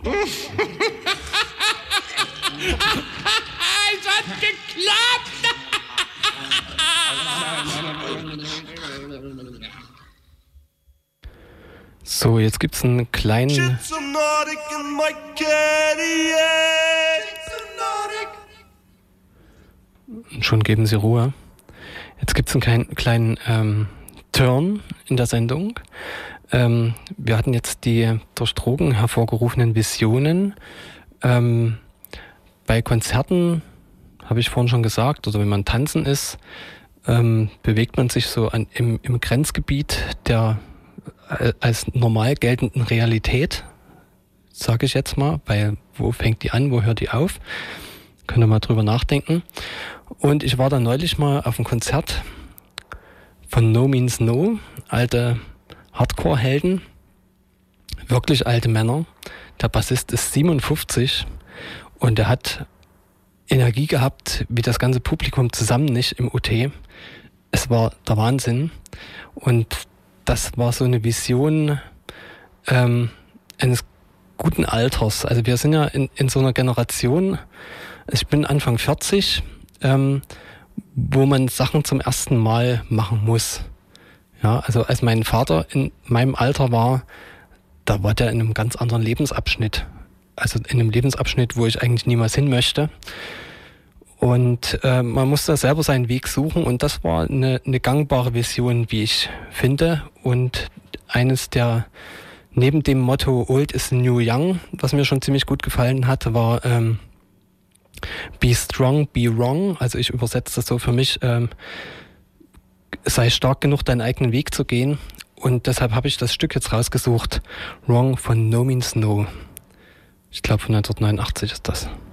Es hat geklappt! So, jetzt gibt es einen kleinen... Schon geben Sie Ruhe. Jetzt gibt es einen kleinen Turn in der Sendung. Wir hatten jetzt die durch Drogen hervorgerufenen Visionen. Bei Konzerten, habe ich vorhin schon gesagt, oder wenn man tanzen ist, bewegt man sich so im Grenzgebiet der als normal geltenden Realität, sage ich jetzt mal, weil wo fängt die an, wo hört die auf? Könnt ihr mal drüber nachdenken. Und ich war da neulich mal auf einem Konzert von No Means No, alte Hardcore-Helden, wirklich alte Männer. Der Bassist ist 57 und er hat Energie gehabt, wie das ganze Publikum zusammen nicht im OT. Es war der Wahnsinn. Und das war so eine Vision eines guten Alters. Also wir sind ja in so einer Generation, ich bin Anfang 40, wo man Sachen zum ersten Mal machen muss. Ja, also als mein Vater in meinem Alter war, da war der in einem ganz anderen Lebensabschnitt. Also in einem Lebensabschnitt, wo ich eigentlich niemals hin möchte. Und man muss da selber seinen Weg suchen und das war eine gangbare Vision, wie ich finde. Und eines der, neben dem Motto Old is the New Young, was mir schon ziemlich gut gefallen hat, war Be strong, be wrong. Also ich übersetze das so für mich, sei stark genug, deinen eigenen Weg zu gehen. Und deshalb habe ich das Stück jetzt rausgesucht, Wrong von No Means No. Ich glaube von 1989 ist das.